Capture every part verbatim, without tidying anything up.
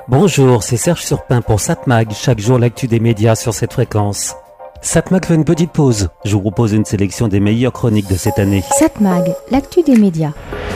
Bonjour, c'est Serge Surpin pour Satmag, chaque jour l'actu des médias sur cette fréquence. Satmag fait une petite pause, je vous propose une sélection des meilleures chroniques de cette année. Satmag, l'actu des médias.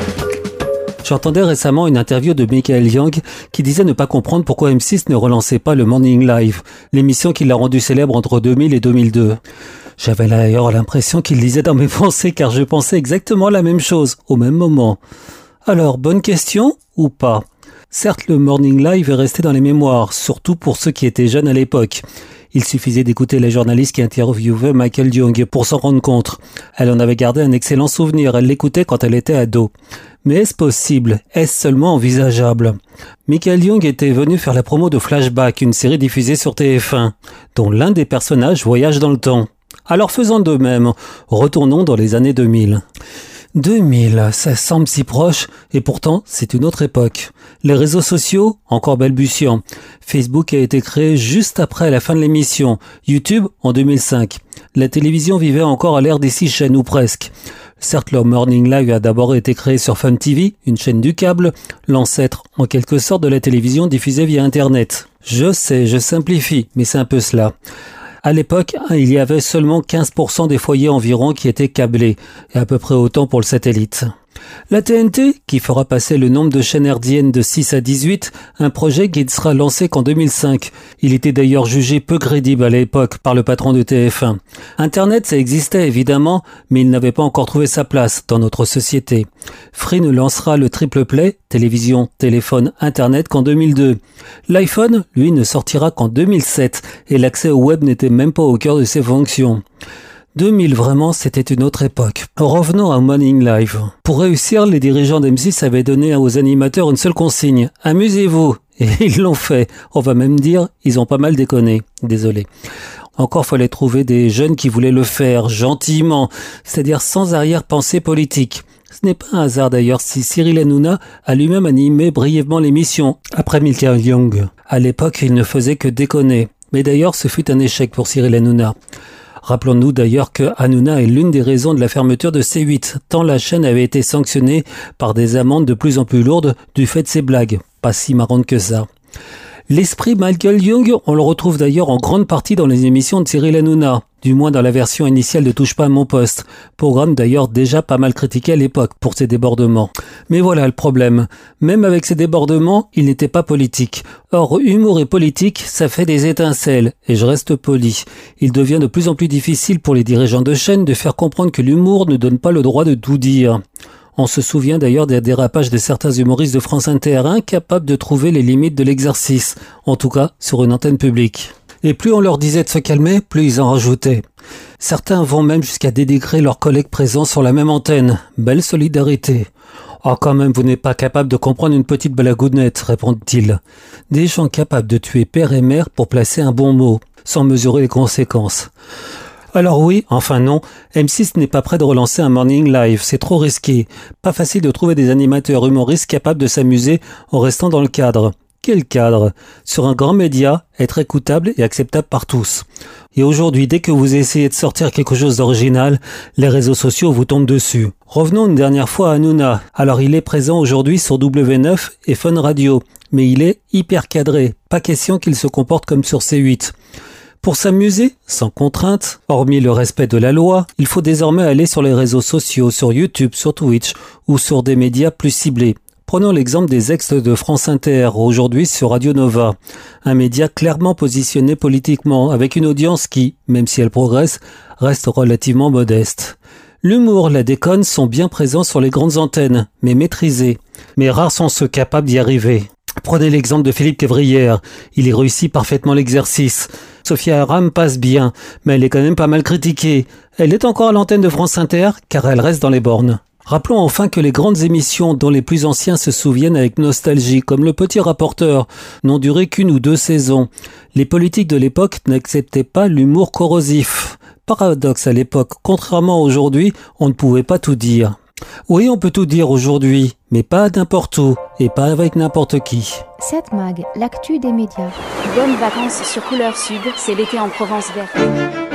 J'entendais récemment une interview de Michael Young qui disait ne pas comprendre pourquoi M six ne relançait pas le Morning Live, l'émission qui l'a rendu célèbre entre deux mille et deux mille deux. J'avais d'ailleurs l'impression qu'il lisait dans mes pensées car je pensais exactement la même chose, au même moment. Alors, bonne question ou pas ? Certes, le Morning Live est resté dans les mémoires, surtout pour ceux qui étaient jeunes à l'époque. Il suffisait d'écouter les journalistes qui interviewaient Michael Young pour s'en rendre compte. Elle en avait gardé un excellent souvenir, elle l'écoutait quand elle était ado. Mais est-ce possible ? Est-ce seulement envisageable ? Michael Young était venu faire la promo de Flashback, une série diffusée sur T F un, dont l'un des personnages voyage dans le temps. Alors faisons de même, retournons dans les années deux mille. deux mille, ça semble si proche, et pourtant c'est une autre époque. Les réseaux sociaux, encore balbutiants. Facebook a été créé juste après la fin de l'émission, YouTube en deux mille cinq. La télévision vivait encore à l'ère des six chaînes ou presque. Certes, le Morning Live a d'abord été créé sur Fun T V, une chaîne du câble, l'ancêtre en quelque sorte de la télévision diffusée via Internet. Je sais, je simplifie, mais c'est un peu cela. À l'époque, il y avait seulement quinze pour cent des foyers environ qui étaient câblés, et à peu près autant pour le satellite. La T N T, qui fera passer le nombre de chaînes hertziennes de six à dix-huit, un projet qui ne sera lancé qu'en deux mille cinq. Il était d'ailleurs jugé peu crédible à l'époque par le patron de T F un. Internet, ça existait évidemment, mais il n'avait pas encore trouvé sa place dans notre société. Free ne lancera le triple play, télévision, téléphone, Internet, qu'en deux mille deux. L'iPhone, lui, ne sortira qu'en deux mille sept, et l'accès au web n'était même pas au cœur de ses fonctions. deux mille, vraiment, c'était une autre époque. Revenons à Morning Live. Pour réussir, les dirigeants d'M six avaient donné aux animateurs une seule consigne. Amusez-vous. Et ils l'ont fait. On va même dire, ils ont pas mal déconné. Désolé. Encore fallait trouver des jeunes qui voulaient le faire, gentiment, c'est-à-dire sans arrière-pensée politique. Ce n'est pas un hasard d'ailleurs si Cyril Hanouna a lui-même animé brièvement l'émission, après Michael Young. À l'époque, il ne faisait que déconner. Mais d'ailleurs, ce fut un échec pour Cyril Hanouna. Rappelons-nous d'ailleurs que Hanouna est l'une des raisons de la fermeture de C huit, tant la chaîne avait été sanctionnée par des amendes de plus en plus lourdes du fait de ses blagues. Pas si marrantes que ça. L'esprit Michael Young, on le retrouve d'ailleurs en grande partie dans les émissions de Cyril Hanouna, du moins dans la version initiale de Touche pas à mon poste, programme d'ailleurs déjà pas mal critiqué à l'époque pour ses débordements. Mais voilà le problème, même avec ses débordements, il n'était pas politique. Or, humour et politique, ça fait des étincelles, et je reste poli. Il devient de plus en plus difficile pour les dirigeants de chaîne de faire comprendre que l'humour ne donne pas le droit de tout dire. On se souvient d'ailleurs des dérapages de certains humoristes de France Inter incapables de trouver les limites de l'exercice, en tout cas sur une antenne publique. Et plus on leur disait de se calmer, plus ils en rajoutaient. Certains vont même jusqu'à dénigrer leurs collègues présents sur la même antenne. Belle solidarité. Oh, quand même, vous n'êtes pas capable de comprendre une petite blagounette, répondent-ils. Des gens capables de tuer père et mère pour placer un bon mot, sans mesurer les conséquences. Alors oui, enfin non, M six n'est pas prêt de relancer un Morning Live, c'est trop risqué. Pas facile de trouver des animateurs humoristes capables de s'amuser en restant dans le cadre. Quel cadre ? Sur un grand média, être écoutable et acceptable par tous. Et aujourd'hui, dès que vous essayez de sortir quelque chose d'original, les réseaux sociaux vous tombent dessus. Revenons une dernière fois à Hanouna. Alors il est présent aujourd'hui sur W neuf et Fun Radio, mais il est hyper cadré. Pas question qu'il se comporte comme sur C huit. Pour s'amuser, sans contrainte, hormis le respect de la loi, il faut désormais aller sur les réseaux sociaux, sur YouTube, sur Twitch ou sur des médias plus ciblés. Prenons l'exemple des ex de France Inter, aujourd'hui sur Radio Nova, un média clairement positionné politiquement, avec une audience qui, même si elle progresse, reste relativement modeste. L'humour, la déconne sont bien présents sur les grandes antennes, mais maîtrisés. Mais rares sont ceux capables d'y arriver. Prenez l'exemple de Philippe Quevrière, il y réussit parfaitement l'exercice. Sophia Aram passe bien, mais elle est quand même pas mal critiquée. Elle est encore à l'antenne de France Inter, car elle reste dans les bornes. Rappelons enfin que les grandes émissions dont les plus anciens se souviennent avec nostalgie, comme Le Petit Rapporteur, n'ont duré qu'une ou deux saisons. Les politiques de l'époque n'acceptaient pas l'humour corrosif. Paradoxe à l'époque, contrairement à aujourd'hui, on ne pouvait pas tout dire. Oui, on peut tout dire aujourd'hui, mais pas n'importe où, et pas avec n'importe qui. Satmag, l'actu des médias. Bonnes vacances sur Couleur Sud, c'est l'été en Provence verte.